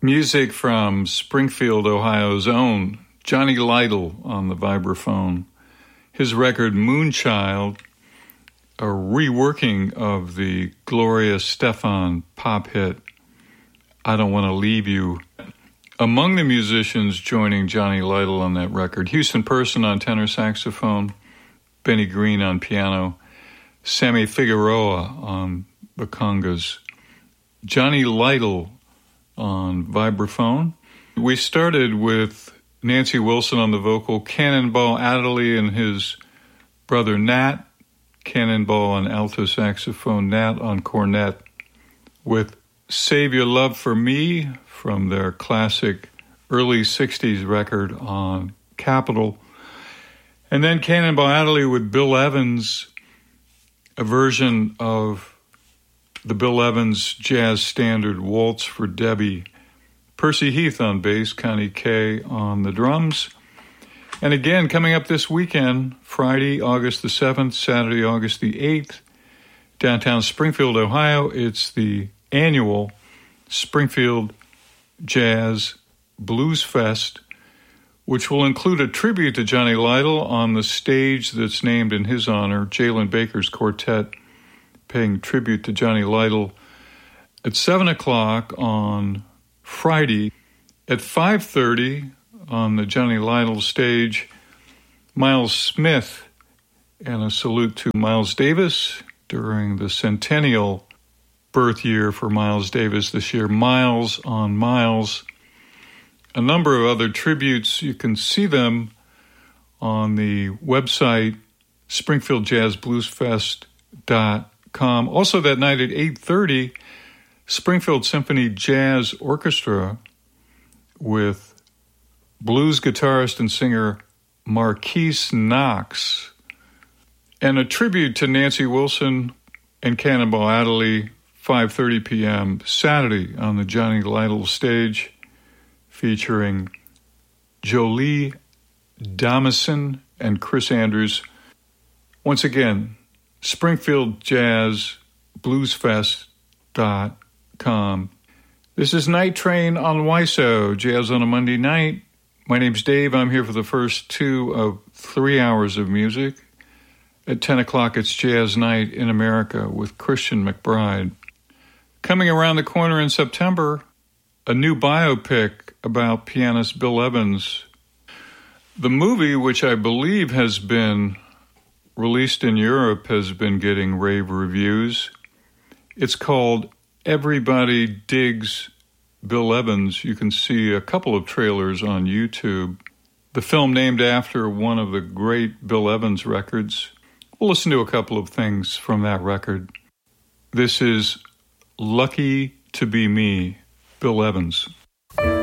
Music from Springfield, Ohio's own Johnny Lytle on the vibraphone. His record Moonchild, a reworking of the Gloria Stefan pop hit I Don't Want to Leave You. Among the musicians joining Johnny Lytle on that record, Houston Person on tenor saxophone, Benny Green on piano, Sammy Figueroa on the congas, Johnny Lytle on vibraphone. We started with Nancy Wilson on the vocal, Cannonball Adderley and his brother Nat, Cannonball on alto saxophone, Nat on cornet, with Save Your Love for Me from their classic early 60s record on Capitol. And then Cannonball Adderley with Bill Evans, a version of the Bill Evans jazz standard Waltz for Debbie. Percy Heath on bass, Connie Kay on the drums. And again, coming up this weekend, Friday, August the 7th, Saturday, August the 8th, downtown Springfield, Ohio, it's the annual Springfield Jazz Blues Fest, which will include a tribute to Johnny Lytle on the stage that's named in his honor, Jalen Baker's Quartet, paying tribute to Johnny Lytle at 7 o'clock on Friday. At 5:30 on the Johnny Lytle stage, Miles Smith, and a salute to Miles Davis during the centennial birth year for Miles Davis this year. Miles on Miles. A number of other tributes. You can see them on the website springfieldjazzbluesfest.com. Also that night at 8:30, Springfield Symphony Jazz Orchestra with blues guitarist and singer Marquise Knox, and a tribute to Nancy Wilson and Cannonball Adderley, 5:30 p.m. Saturday on the Johnny Lytle stage, featuring Jolie Damison and Chris Andrews. Once again, SpringfieldJazzBluesFest.com. This is Night Train on WISO, Jazz on a Monday night. My name's Dave. I'm here for the first 2 of 3 hours of music. At 10 o'clock, it's Jazz Night in America with Christian McBride. Coming around the corner in September, a new biopic about pianist Bill Evans. The movie, which I believe has been released in Europe, has been getting rave reviews. It's called Everybody Digs Bill Evans. You can see a couple of trailers on YouTube. The film named after one of the great Bill Evans records. We'll listen to a couple of things from that record. This is Lucky to Be Me, Bill Evans.